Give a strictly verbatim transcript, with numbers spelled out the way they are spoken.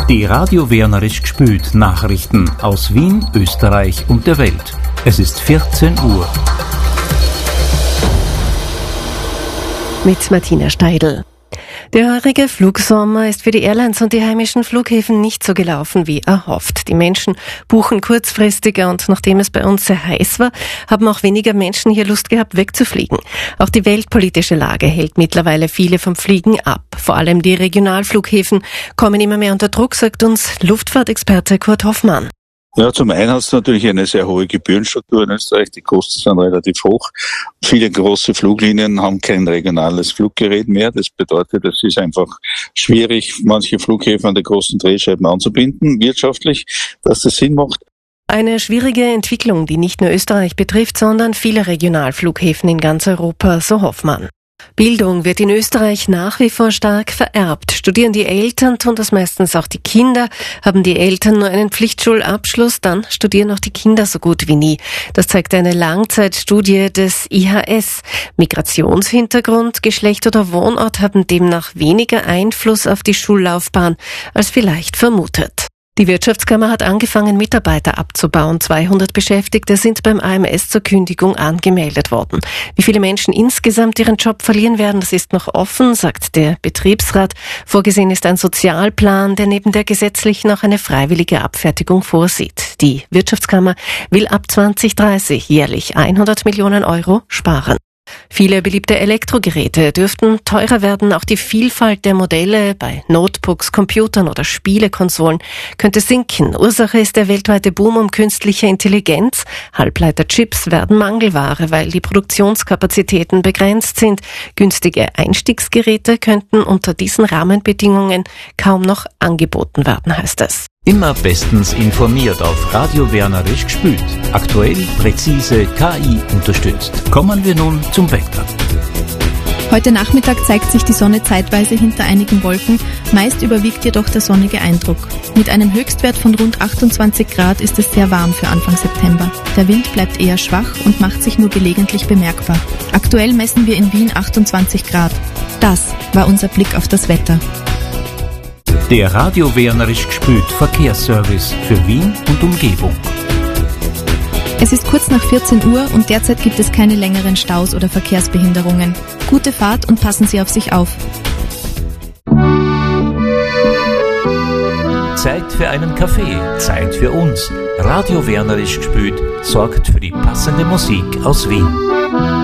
Die Radio Wienerisch gspült Nachrichten aus Wien, Österreich und der Welt. Es ist vierzehn Uhr. Mit Martina Steidl. Der heurige Flugsommer ist für die Airlines und die heimischen Flughäfen nicht so gelaufen wie erhofft. Die Menschen buchen kurzfristiger und nachdem es bei uns sehr heiß war, haben auch weniger Menschen hier Lust gehabt, wegzufliegen. Auch die weltpolitische Lage hält mittlerweile viele vom Fliegen ab. Vor allem die Regionalflughäfen kommen immer mehr unter Druck, sagt uns Luftfahrtexperte Kurt Hoffmann. Ja, zum einen hat es natürlich eine sehr hohe Gebührenstruktur in Österreich. Die Kosten sind relativ hoch. Viele große Fluglinien haben kein regionales Fluggerät mehr. Das bedeutet, es ist einfach schwierig, manche Flughäfen an die großen Drehscheiben anzubinden, wirtschaftlich, dass das Sinn macht. Eine schwierige Entwicklung, die nicht nur Österreich betrifft, sondern viele Regionalflughäfen in ganz Europa, so Hoffmann. Bildung wird in Österreich nach wie vor stark vererbt. Studieren die Eltern, tun das meistens auch die Kinder. Haben die Eltern nur einen Pflichtschulabschluss, dann studieren auch die Kinder so gut wie nie. Das zeigt eine Langzeitstudie des I H S. Migrationshintergrund, Geschlecht oder Wohnort haben demnach weniger Einfluss auf die Schullaufbahn als vielleicht vermutet. Die Wirtschaftskammer hat angefangen, Mitarbeiter abzubauen. zweihundert Beschäftigte sind beim A M S zur Kündigung angemeldet worden. Wie viele Menschen insgesamt ihren Job verlieren werden, das ist noch offen, sagt der Betriebsrat. Vorgesehen ist ein Sozialplan, der neben der gesetzlichen auch eine freiwillige Abfertigung vorsieht. Die Wirtschaftskammer will ab zwanzig dreißig jährlich hundert Millionen Euro sparen. Viele beliebte Elektrogeräte dürften teurer werden. Auch die Vielfalt der Modelle bei Notebooks, Computern oder Spielekonsolen könnte sinken. Ursache ist der weltweite Boom um künstliche Intelligenz. Halbleiterchips werden Mangelware, weil die Produktionskapazitäten begrenzt sind. Günstige Einstiegsgeräte könnten unter diesen Rahmenbedingungen kaum noch angeboten werden, heißt es. Immer bestens informiert auf Radio Wienerisch gspült. Aktuell, präzise, K I unterstützt. Kommen wir nun zum Wetter. Heute Nachmittag zeigt sich die Sonne zeitweise hinter einigen Wolken, meist überwiegt jedoch der sonnige Eindruck. Mit einem Höchstwert von rund achtundzwanzig Grad ist es sehr warm für Anfang September. Der Wind bleibt eher schwach und macht sich nur gelegentlich bemerkbar. Aktuell messen wir in Wien achtundzwanzig Grad. Das war unser Blick auf das Wetter. Der Radio Wienerisch gspült Verkehrsservice für Wien und Umgebung. Es ist kurz nach vierzehn Uhr und derzeit gibt es keine längeren Staus oder Verkehrsbehinderungen. Gute Fahrt und passen Sie auf sich auf. Zeit für einen Kaffee, Zeit für uns. Radio Wienerisch gspült sorgt für die passende Musik aus Wien.